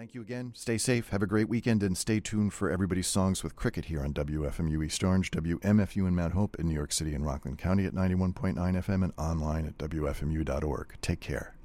Thank you again. Stay safe. Have a great weekend, and stay tuned for Everybody's Songs with Cricket here on WFMU East Orange, WMFU in Mount Hope in New York City and Rockland County at 91.9 FM and online at WFMU.org. Take care.